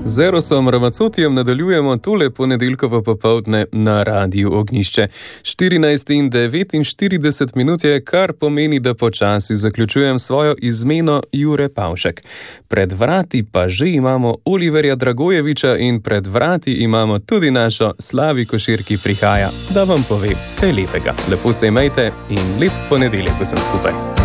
Z Erosom Ramacotijem nadaljujemo tole ponedeljkovo popoldne na Radiu Ognjišče. 14:49 minut je, kar pomeni, da počasi zaključujem svojo izmeno Jure Pavšek. Pred vrati pa že imamo Oliverja Dragojeviča in pred vrati imamo tudi našo Slavi Košir, ki prihaja, da vam pove kaj lepega. Lepo se imejte in lep ponedeljek vsem skupaj.